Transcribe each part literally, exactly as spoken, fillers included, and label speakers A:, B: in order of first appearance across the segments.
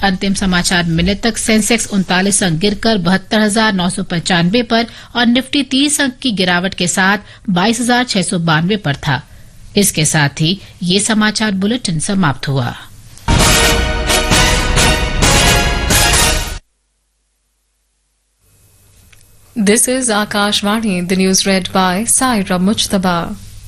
A: अंतिम समाचार मिलने तक सेंसेक्स उनतालीस अंक गिरकर बहत्तर हजार नौ सौ पंचानवे पर और निफ्टी तीस अंक की गिरावट के साथ बाईस हजार छह सौ बानवे पर था। इसके साथ ही ये समाचार बुलेटिन समाप्त हुआ।
B: This is Akashvani, the news read by Saira Mujtaba.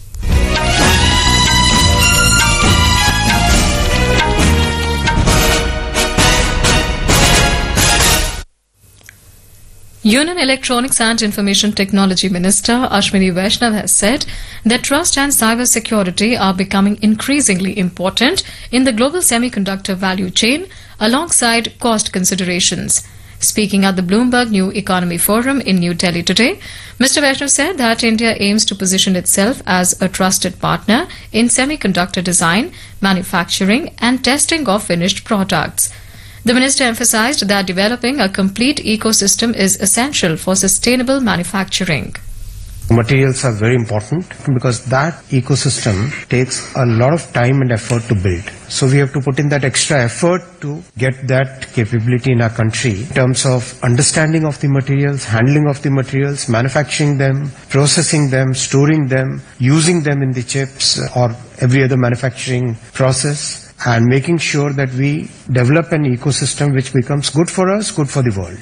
B: Union Electronics and Information Technology Minister Ashwini Vaishnav has said that trust and cyber security are becoming increasingly important in the global semiconductor value chain alongside cost considerations. Speaking at the Bloomberg New Economy Forum in New Delhi today, Mister Vaishnav said that India aims to position itself as a trusted partner in semiconductor design, manufacturing and testing of finished products. The minister emphasized that developing a complete ecosystem is essential for sustainable manufacturing.
C: Materials are very important because that ecosystem takes a lot of time and effort to build. So we have to put in that extra effort to get that capability in our country in terms of understanding of the materials, handling of the materials, manufacturing them, processing them, storing them, using them in the chips or every other manufacturing process, and making sure that we develop an ecosystem which becomes good for us, good for the world.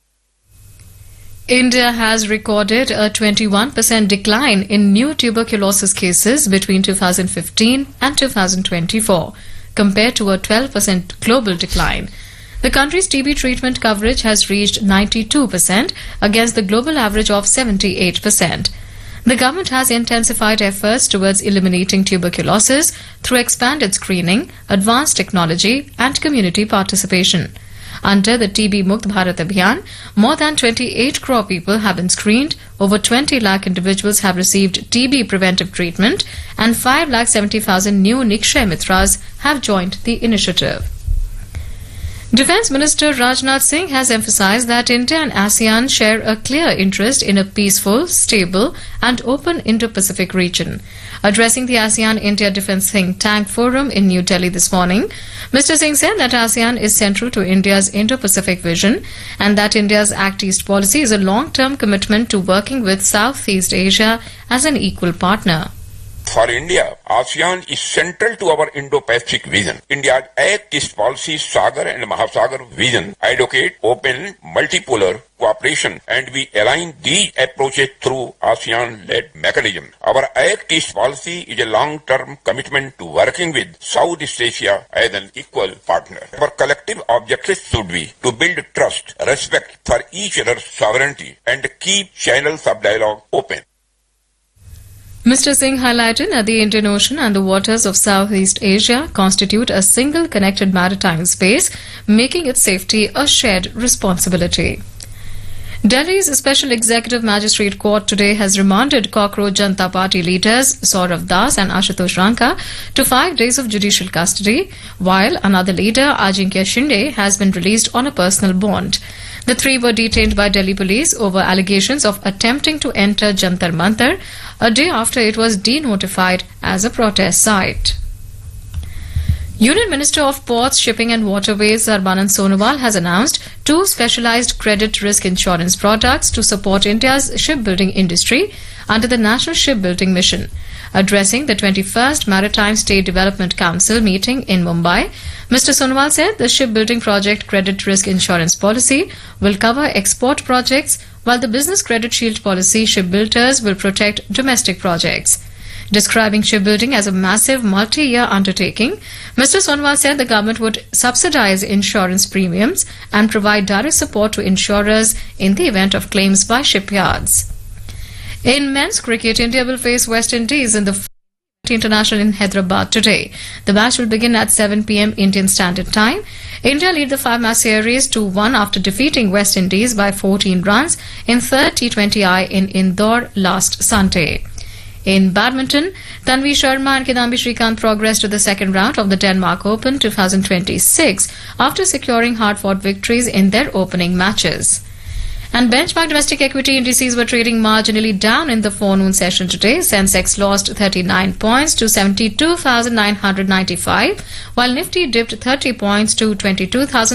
B: India has recorded a twenty-one percent decline in new tuberculosis cases between two thousand fifteen and two thousand twenty-four, compared to a twelve percent global decline. The country's T B treatment coverage has reached ninety-two percent against the global average of seventy-eight percent. The government has intensified efforts towards eliminating tuberculosis through expanded screening, advanced technology and community participation. Under the T B Mukt Bharat Abhiyan, more than twenty-eight crore people have been screened, over twenty lakh individuals have received T B preventive treatment, and five lakh seventy thousand new Nikshay Mitras have joined the initiative. Defence Minister Rajnath Singh has emphasized that India and ASEAN share a clear interest in a peaceful, stable and open Indo-Pacific region. Addressing the ASEAN-India Defence Think Tank Forum in New Delhi this morning, Mister Singh said that ASEAN is central to India's Indo-Pacific vision and that India's Act East policy is a long-term commitment to working with Southeast Asia as an equal partner.
D: For India, ASEAN is central to our Indo-Pacific vision. India's Act East policy, Sagar and Mahasagar vision advocate open, multipolar cooperation, and we align these approaches through ASEAN-led mechanism. Our Act East policy is a long-term commitment to working with Southeast Asia as an equal partner. Our collective objective should be to build trust, respect for each other's sovereignty, and keep channels of dialogue open.
B: Mister Singh highlighted that the Indian Ocean and the waters of Southeast Asia constitute a single connected maritime space, making its safety a shared responsibility. Delhi's Special Executive Magistrate Court today has remanded Cockroach Janata Party leaders Saurav Das and Ashutosh Ranka to five days of judicial custody, while another leader, Ajinkya Shinde, has been released on a personal bond. The three were detained by Delhi police over allegations of attempting to enter Jantar Mantar a day after it was denotified as a protest site. Union Minister of Ports, Shipping and Waterways Sarbanand Sonowal has announced two specialized credit risk insurance products to support India's shipbuilding industry under the National Shipbuilding Mission. Addressing the twenty-first Maritime State Development Council meeting in Mumbai, Mister Sonowal said the shipbuilding project credit risk insurance policy will cover export projects, while the business credit shield policy shipbuilders will protect domestic projects. Describing shipbuilding as a massive multi-year undertaking, Mister Sonowal said the government would subsidize insurance premiums and provide direct support to insurers in the event of claims by shipyards. In men's cricket, India will face West Indies in the International in Hyderabad today. The match will begin at seven p m Indian Standard Time. India lead the five-match series two one after defeating West Indies by fourteen runs in third T twenty I in Indore last Sunday. In badminton, Tanvi Sharma and Kidambi Srikanth progressed to the second round of the Denmark Open twenty twenty-six after securing hard-fought victories in their opening matches. And benchmark domestic equity indices were trading marginally down in the forenoon session today. Sensex lost thirty-nine points to seventy-two thousand nine hundred ninety-five, while Nifty dipped thirty points to twenty-two thousand